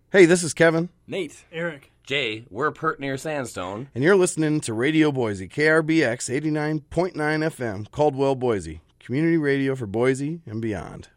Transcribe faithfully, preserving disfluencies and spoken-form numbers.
Hey, this is Kevin. Nate. Eric. Jay. We're pert near Sandstone. And you're listening to Radio Boise, K R B X eighty-nine point nine F M, Caldwell, Boise. Community radio for Boise and beyond.